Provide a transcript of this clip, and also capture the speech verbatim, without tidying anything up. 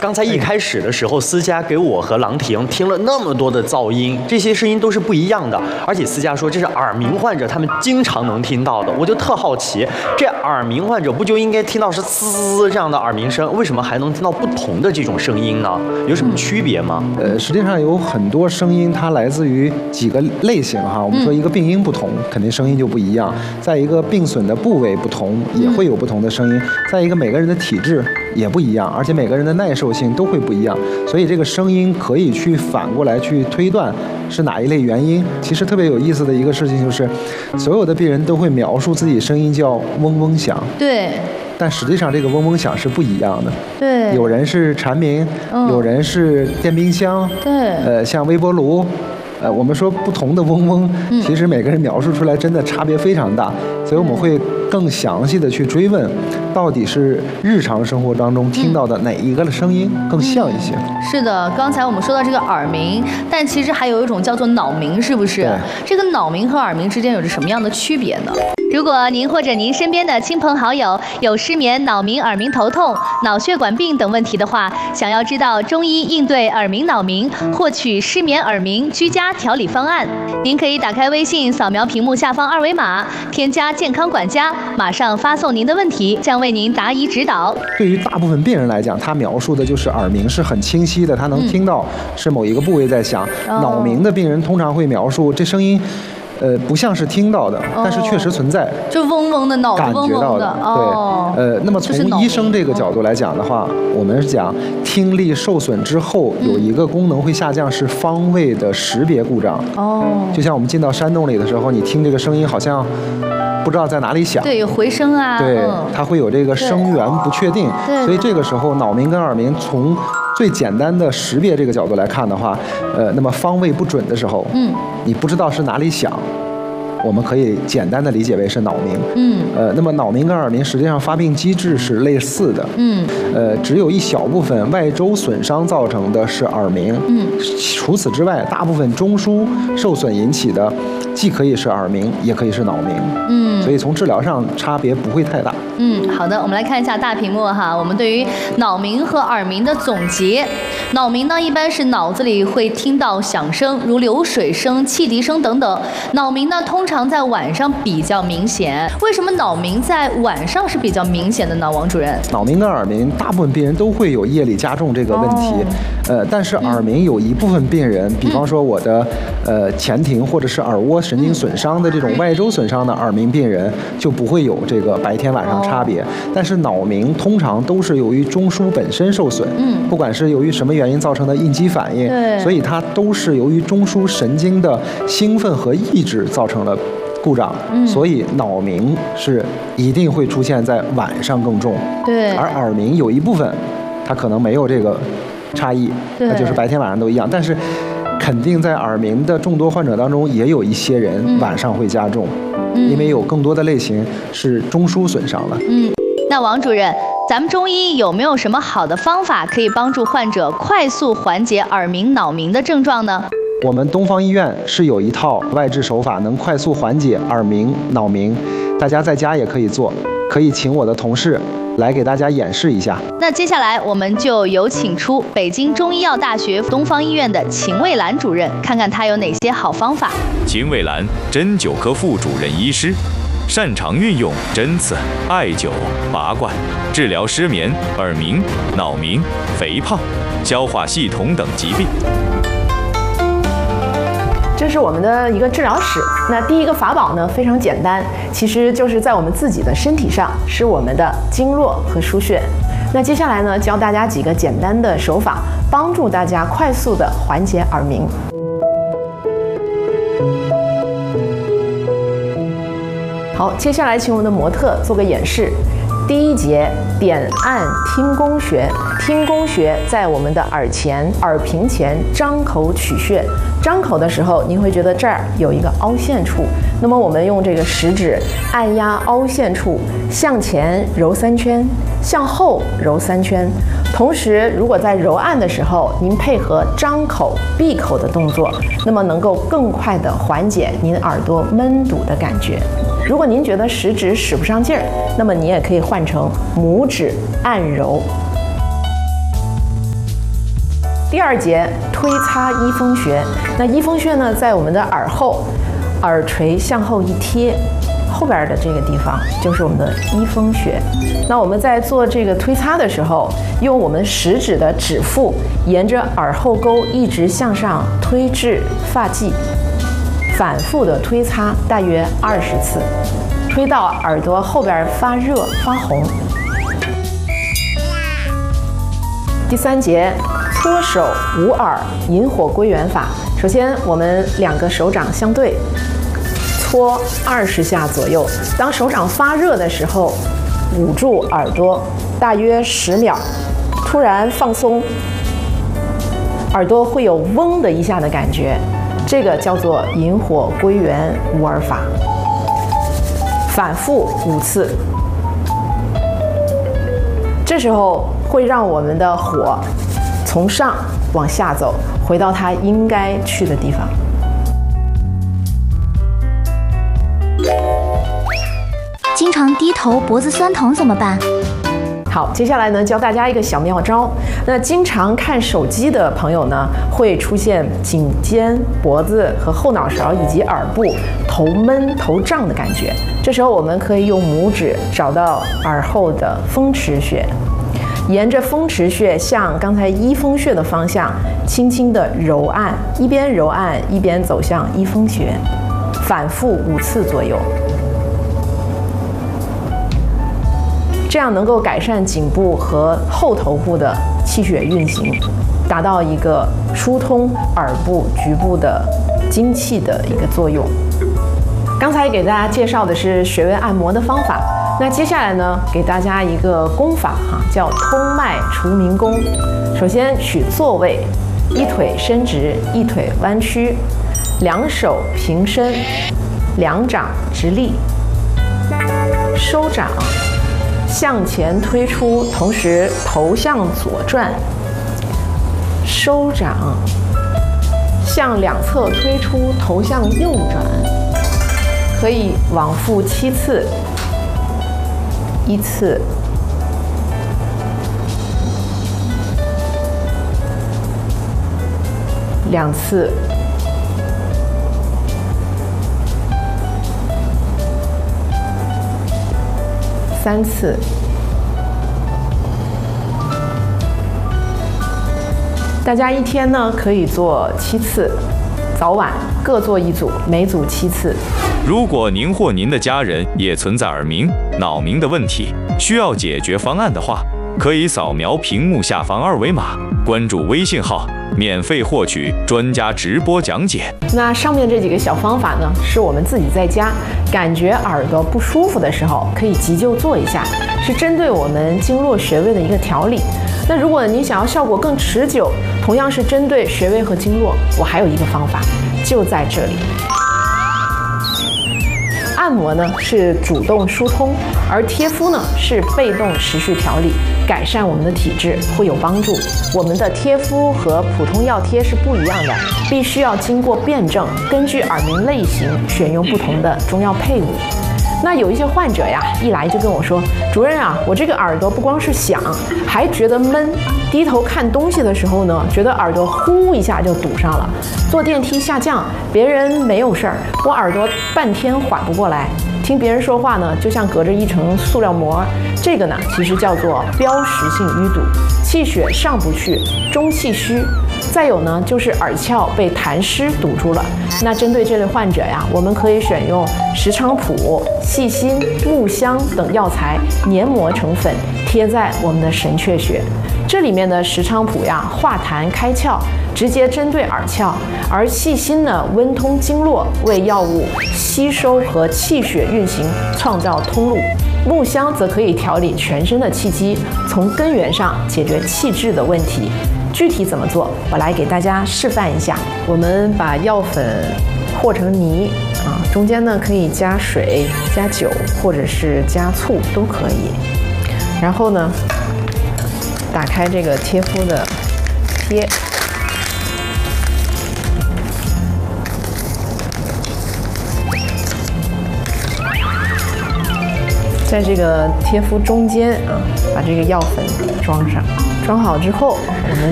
刚才一开始的时候，思佳给我和郎婷听了那么多的噪音，这些声音都是不一样的，而且思佳说这是耳鸣患者他们经常能听到的，我就特好奇，这耳鸣患者不就应该听到是嘶这样的耳鸣声，为什么还能听到不同的这种声音呢？有什么区别吗？ 呃，实际上有很多声音，它来自于几个类型哈。我们说一个病因不同，肯定声音就不一样；再一个病损的部位不同，也会有不同的声音；再一个每个人的体质也不一样，而且每个人的耐受性都会不一样，所以这个声音可以去反过来去推断是哪一类原因。其实特别有意思的一个事情就是，所有的病人都会描述自己声音叫嗡嗡响。 对。 但实际上这个嗡嗡响是不一样的。 对。 有人是蝉鸣，嗯、有人是电冰箱， 对。 呃，像微波炉。呃，我们说不同的嗡嗡，其实每个人描述出来真的差别非常大，所以我们会更详细的去追问，到底是日常生活当中听到的哪一个的声音更像一些。 嗯、是的，刚才我们说到这个耳鸣，但其实还有一种叫做脑鸣，是不是？这个脑鸣和耳鸣之间有着什么样的区别呢？如果您或者您身边的亲朋好友有失眠、脑鸣、耳鸣、头痛、脑血管病等问题的话，想要知道中医应对耳鸣、脑鸣，获取失眠、耳鸣居家调理方案，您可以打开微信，扫描屏幕下方二维码，添加健康管家，马上发送您的问题，将为您答疑指导。 对于大部分病人来讲，他描述的就是耳鸣是很清晰的，他能听到是某一个部位在响。嗯、脑鸣的病人通常会描述这声音。呃，不像是听到的，但是确实存在， 就嗡嗡的脑子嗡嗡的， 哦，对，呃，那么从医生这个角度来讲的话，我们是讲听力受损之后有一个功能会下降，是方位的识别故障。哦，就像我们进到山洞里的时候，你听这个声音好像不知道在哪里响， 对，有回声啊， 对，它会有这个声源不确定，所以这个时候脑鸣跟耳鸣从最简单的识别这个角度来看的话，呃，那么方位不准的时候，嗯，你不知道是哪里响，我们可以简单的理解为是脑鸣。嗯，呃，那么脑鸣跟耳鸣实际上发病机制是类似的。嗯，呃，只有一小部分外周损伤造成的是耳鸣。嗯，除此之外，大部分中枢受损引起的，既可以是耳鸣，也可以是脑鸣。嗯，所以从治疗上差别不会太大。 嗯，好的，我们来看一下大屏幕哈，我们对于脑鸣和耳鸣的总结。脑鸣呢，一般是脑子里会听到响声，如流水声、汽笛声等等。脑鸣呢，通常在晚上比较明显。为什么脑鸣在晚上是比较明显的呢？王主任， 脑鸣跟耳鸣，大部分病人都会有夜里加重这个问题。哦、呃，但是耳鸣有一部分病人，嗯、比方说我的呃前庭或者是耳蜗神经损伤的这种外周损伤的耳鸣病人，就不会有这个白天晚上差别。哦、但是脑鸣通常都是由于中枢本身受损，嗯，不管是由于什么原因造成的应激反应，对，所以它都是由于中枢神经的兴奋和抑制造成了故障，嗯、所以脑鸣是一定会出现在晚上更重， 对， 而耳鸣有一部分它可能没有这个差异，它就是白天晚上都一样，但是肯定在耳鸣的众多患者当中，也有一些人晚上会加重，嗯、因为有更多的类型是中枢损伤了。 嗯，那王主任，咱们中医有没有什么好的方法可以帮助患者快速缓解耳鸣、脑鸣的症状呢？ 我们东方医院是有一套外治手法，能快速缓解耳鸣、脑鸣，大家在家也可以做，可以请我的同事来给大家演示一下。 那接下来我们就有请出北京中医药大学东方医院的秦卫兰主任，看看他有哪些好方法。 秦卫兰，针灸科副主任医师，擅长运用针刺、艾灸、拔罐治疗失眠、耳鸣、脑鸣、肥胖、消化系统等疾病。 这是我们的一个治疗室。那第一个法宝呢，非常简单，其实就是在我们自己的身体上，是我们的经络和腧穴。那接下来呢，教大家几个简单的手法，帮助大家快速的缓解耳鸣。好，接下来请我们的模特做个演示。第一节点按听宫穴，听宫穴在我们的耳前、耳屏前张口取穴。张口的时候，您会觉得这儿有一个凹陷处，那么我们用这个食指按压凹陷处，向前揉三圈，向后揉三圈。同时，如果在揉按的时候，您配合张口、闭口的动作，那么能够更快地缓解您耳朵闷堵的感觉。如果您觉得食指使不上劲儿，那么你也可以换成拇指按揉。 第二节推擦衣风穴。那衣风穴呢，在我们的耳后，耳垂向后一贴，后边的这个地方就是我们的衣风穴。那我们在做这个推擦的时候，用我们食指的指腹沿着耳后沟一直向上推至发际，反复的推擦大约二十次，推到耳朵后边发热发红。第三节搓手捂耳引火归元法。首先，我们两个手掌相对，搓二十下左右。当手掌发热的时候，捂住耳朵，大约十秒，突然放松，耳朵会有嗡的一下的感觉，这个叫做引火归元捂耳法。反复五次，这时候会让我们的火从上往下走，回到它应该去的地方。 经常低头脖子酸疼怎么办？ 好，接下来呢，教大家一个小妙招。那经常看手机的朋友呢，会出现颈肩、脖子和后脑勺以及耳部头闷、头胀的感觉。这时候我们可以用拇指找到耳后的风池穴，沿着风池穴向刚才衣风穴的方向轻轻地揉按，一边揉按一边走向衣风穴，反复五次左右。这样能够改善颈部和后头部的气血运行，达到一个疏通耳部局部的精气的一个作用。刚才给大家介绍的是穴位按摩的方法，那接下来呢，给大家一个功法哈，叫通脉除鸣功。首先取坐位，一腿伸直，一腿弯曲，两手平伸，两掌直立，收掌。向前推出，同时头向左转，收掌，向两侧推出，头向右转，可以往复七次，一次，两次，三次，大家一天呢可以做七次，早晚各做一组，每组七次。 如果您或您的家人也存在耳鸣、脑鸣的问题，需要解决方案的话，可以扫描屏幕下方二维码，关注微信号，免费获取专家直播讲解。 那上面这几个小方法呢，是我们自己在家感觉耳朵不舒服的时候可以急救做一下，是针对我们经络穴位的一个调理。那如果你想要效果更持久，同样是针对穴位和经络，我还有一个方法，就在这里。按摩呢是主动疏通，而贴敷呢是被动持续调理，改善我们的体质会有帮助。我们的贴敷和普通药贴是不一样的，必须要经过辩证，根据耳鸣类型选用不同的中药配伍。那有一些患者呀，一来就跟我说，主任啊，我这个耳朵不光是响，还觉得闷，低头看东西的时候呢，觉得耳朵呼一下就堵上了，坐电梯下降，别人没有事儿，我耳朵半天缓不过来，听别人说话呢，就像隔着一层塑料膜。这个呢，其实叫做标识性淤堵，气血上不去，中气虚。再有呢，就是耳窍被痰湿堵住了。那针对这类患者呀，我们可以选用石菖蒲、细辛、木香等药材研磨成粉，贴在我们的神阙穴。这里面的石菖蒲呀，化痰开窍，直接针对耳窍；而细辛呢，温通经络，为药物吸收和气血运行创造通路。木香则可以调理全身的气机，从根源上解决气滞的问题。具体怎么做，我来给大家示范一下。我们把药粉和成泥啊，中间呢可以加水、加酒或者是加醋都可以。然后呢，打开这个贴敷的贴，在这个贴敷中间啊，把这个药粉装上。装好之后，我们